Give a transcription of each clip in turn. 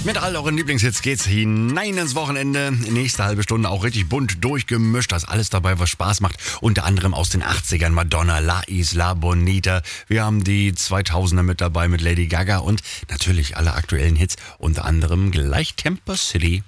Mit all euren Lieblingshits geht's hinein ins Wochenende. Nächste halbe Stunde auch richtig bunt durchgemischt. Da ist alles dabei, was Spaß macht. Unter anderem aus den 80ern Madonna, La Isla Bonita. Wir haben die 2000er mit dabei mit Lady Gaga und natürlich alle aktuellen Hits. Unter anderem gleich Temper City.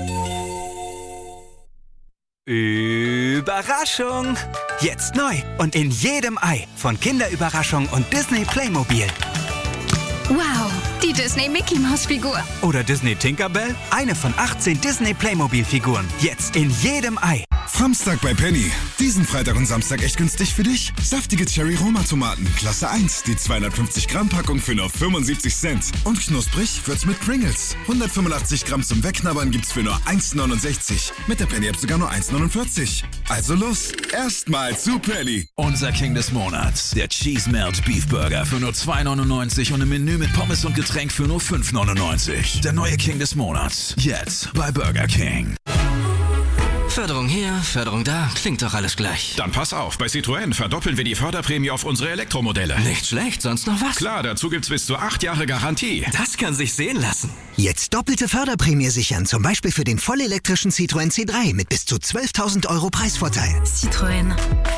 Überraschung! Jetzt neu und in jedem Ei von Kinderüberraschung und Disney Playmobil. Wow, die Disney Mickey Maus Figur. Oder Disney Tinkerbell, eine von 18 Disney Playmobil Figuren. Jetzt in jedem Ei. Samstag bei Penny. Diesen Freitag und Samstag echt günstig für dich. Saftige Cherry-Roma-Tomaten, Klasse 1, die 250 Gramm Packung für nur 75 Cent. Und knusprig wird's mit Pringles. 185 Gramm zum Wegknabbern gibt's für nur 1,69. Mit der Penny-App sogar nur 1,49. Also los, erstmal zu Penny. Unser King des Monats, der Cheese Melt Beef Burger für nur 2,99 und im Menü mit Pommes und Getränk für nur 5,99. Der neue King des Monats, jetzt bei Burger King. Förderung hier, Förderung da, klingt doch alles gleich. Dann pass auf, bei Citroën verdoppeln wir die Förderprämie auf unsere Elektromodelle. Nicht schlecht, sonst noch was? Klar, dazu gibt's bis zu 8 Jahre Garantie. Das kann sich sehen lassen. Jetzt doppelte Förderprämie sichern, zum Beispiel für den vollelektrischen Citroën C3 mit bis zu 12.000 € Preisvorteil. Citroën.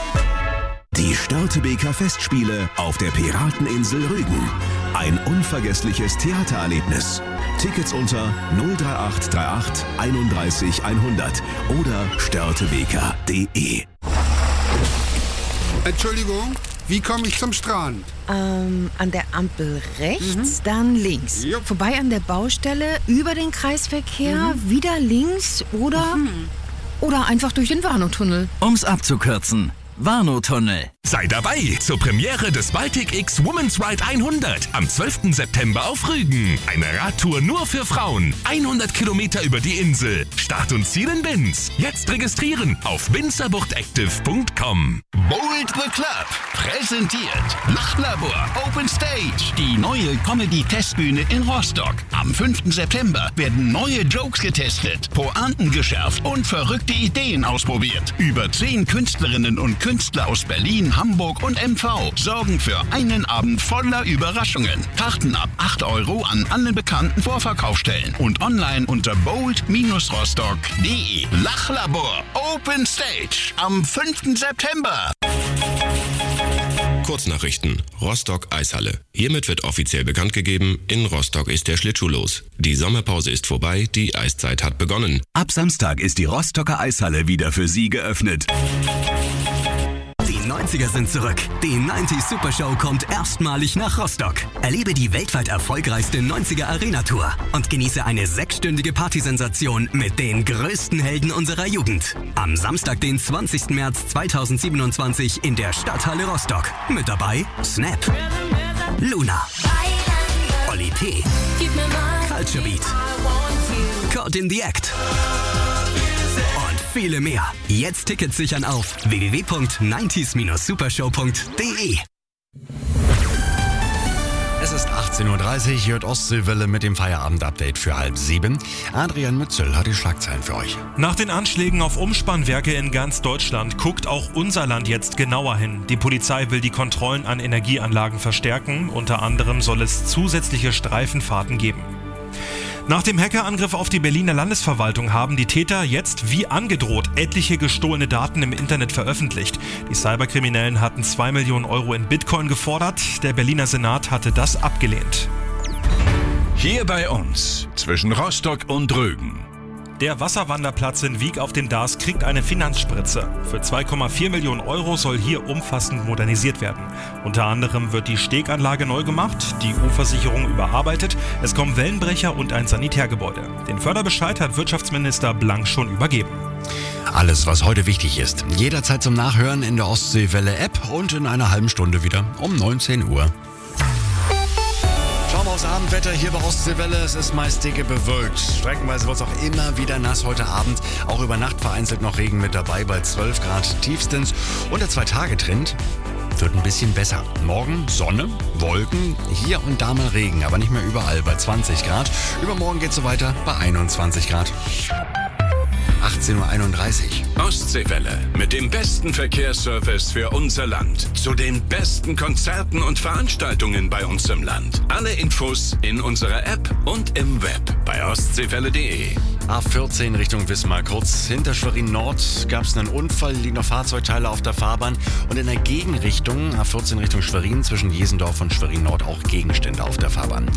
Die Störtebeker Festspiele auf der Pirateninsel Rügen. Ein unvergessliches Theatererlebnis. Tickets unter 03838 31 100 oder störtebeker.de. Entschuldigung, wie komme ich zum Strand? An der Ampel rechts, dann links. Jupp. Vorbei an der Baustelle, über den Kreisverkehr, wieder links oder einfach durch den Warnow-Tunnel. Um's abzukürzen. Warnow-Tunnel. Sei dabei zur Premiere des Baltic X Women's Ride 100 am 12. September auf Rügen. Eine Radtour nur für Frauen. 100 Kilometer über die Insel. Start und Ziel in Binz. Jetzt registrieren auf binzerbuchtactive.com. Bold the Club präsentiert Lachlabor Open Stage, die neue Comedy-Testbühne in Rostock. Am 5. September werden neue Jokes getestet, Pointen geschärft und verrückte Ideen ausprobiert. Über 10 Künstlerinnen und Künstler aus Berlin, Hamburg und MV sorgen für einen Abend voller Überraschungen. Karten ab 8 € an allen bekannten Vorverkaufsstellen und online unter bold-rostock.de. Lachlabor Open Stage am 5. September. Kurznachrichten. Rostock Eishalle. Hiermit wird offiziell bekannt gegeben, in Rostock ist der Schlittschuh los. Die Sommerpause ist vorbei, die Eiszeit hat begonnen. Ab Samstag ist die Rostocker Eishalle wieder für Sie geöffnet. Die 90er sind zurück. Die 90s Super Show kommt erstmalig nach Rostock. Erlebe die weltweit erfolgreichste 90er Arena Tour und genieße eine 6-stündige Partysensation mit den größten Helden unserer Jugend. Am Samstag, den 20. März 2027 in der Stadthalle Rostock. Mit dabei Snap, Luna, Oli P, Culture Beat, Caught in the Act und viele mehr. Jetzt Tickets sichern auf www.90s-supershow.de. Es ist 18:30 Uhr, hört Ostseewelle mit dem Feierabend-Update für 6:30. Adrian Mützel hat die Schlagzeilen für euch. Nach den Anschlägen auf Umspannwerke in ganz Deutschland guckt auch unser Land jetzt genauer hin. Die Polizei will die Kontrollen an Energieanlagen verstärken. Unter anderem soll es zusätzliche Streifenfahrten geben. Nach dem Hackerangriff auf die Berliner Landesverwaltung haben die Täter jetzt wie angedroht etliche gestohlene Daten im Internet veröffentlicht. Die Cyberkriminellen hatten 2 Millionen € in Bitcoin gefordert. Der Berliner Senat hatte das abgelehnt. Hier bei uns, zwischen Rostock und Rügen. Der Wasserwanderplatz in Wiek auf dem Darß kriegt eine Finanzspritze. Für 2,4 Millionen € soll hier umfassend modernisiert werden. Unter anderem wird die Steganlage neu gemacht, die U-Versicherung überarbeitet, es kommen Wellenbrecher und ein Sanitärgebäude. Den Förderbescheid hat Wirtschaftsminister Blank schon übergeben. Alles, was heute wichtig ist, jederzeit zum Nachhören in der Ostseewelle-App und in einer halben Stunde wieder um 19 Uhr. Schauen wir aufs Abendwetter hier bei Ostseewelle. Es ist meist dicke bewölkt. Streckenweise wird es auch immer wieder nass heute Abend. Auch über Nacht vereinzelt noch Regen mit dabei bei 12 Grad tiefstens. Und der 2-Tage-Trend wird ein bisschen besser. Morgen Sonne, Wolken, hier und da mal Regen, aber nicht mehr überall bei 20 Grad. Übermorgen geht es so weiter bei 21 Grad. 18:31 Uhr. Ostseewelle mit dem besten Verkehrsservice für unser Land. Zu den besten Konzerten und Veranstaltungen bei uns im Land. Alle Infos in unserer App und im Web bei ostseewelle.de. A14 Richtung Wismar. Kurz hinter Schwerin Nord gab es einen Unfall, liegen noch Fahrzeugteile auf der Fahrbahn. Und in der Gegenrichtung, A14 Richtung Schwerin, zwischen Jesendorf und Schwerin Nord auch Gegenstände auf der Fahrbahn.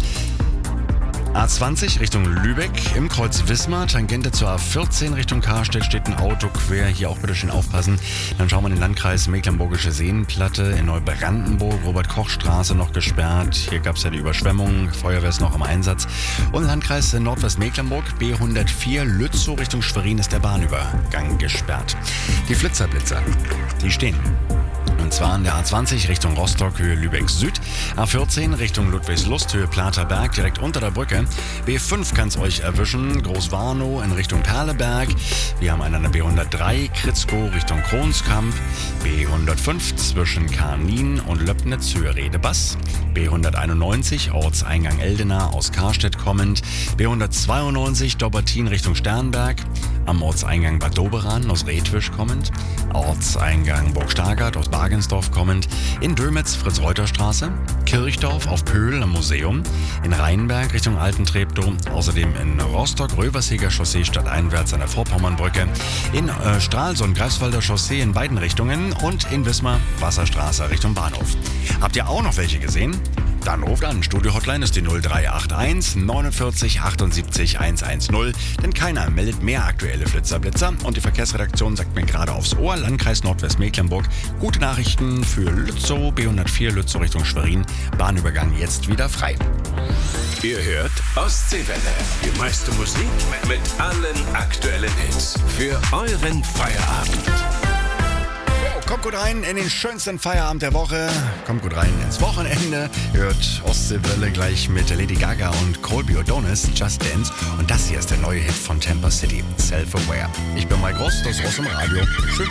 A20 Richtung Lübeck, im Kreuz Wismar, Tangente zur A14 Richtung Karstedt steht ein Auto quer, hier auch bitte schön aufpassen. Dann schauen wir in den Landkreis Mecklenburgische Seenplatte, in Neubrandenburg, Robert-Koch-Straße noch gesperrt, hier gab es ja die Überschwemmung, Feuerwehr ist noch im Einsatz. Und Landkreis Nordwestmecklenburg, B104 Lützow Richtung Schwerin ist der Bahnübergang gesperrt. Die Flitzerblitzer, die stehen. Und zwar an der A20 Richtung Rostock, Höhe Lübeck Süd. A14 Richtung Ludwigslust, Höhe Platerberg, direkt unter der Brücke. B5 kann es euch erwischen, Großwarnow in Richtung Perleberg. Wir haben einen an der B103 Kritzkow Richtung Kronskamp. B105 zwischen Karnin und Löbnitz, Höhe Redebass. B191 Ortseingang Eldena aus Karstedt kommend. B192 Dobbertin Richtung Sternberg. Am Ortseingang Bad Doberan aus Redwisch kommend. Ortseingang Burg Stargard aus Bagensdorf kommend. In Dömitz Fritz-Reuter-Straße. Kirchdorf auf Pöhl am Museum. In Rheinberg Richtung Altentreptow. Außerdem in Rostock Röverseger Chaussee stadteinwärts an der Vorpommernbrücke. In Stralsund Greifswalder Chaussee in beiden Richtungen. Und in Wismar Wasserstraße Richtung Bahnhof. Habt ihr auch noch welche gesehen? Dann ruft an. Studio-Hotline ist die 0381 49 78 110. Denn keiner meldet mehr aktuelle Flitzerblitzer. Und die Verkehrsredaktion sagt mir gerade aufs Ohr, Landkreis Nordwestmecklenburg, gute Nachrichten für Lützow, B104 Lützow Richtung Schwerin. Bahnübergang jetzt wieder frei. Ihr hört Ostseewelle. Die meiste Musik mit allen aktuellen Hits. Für euren Feierabend. Kommt gut rein in den schönsten Feierabend der Woche. Kommt gut rein ins Wochenende. Hört Ostseewelle gleich mit Lady Gaga und Colby O'Donis, Just Dance. Und das hier ist der neue Hit von Tampa City, Self-Aware. Ich bin Mike Ross, das Ross im Radio. Schön.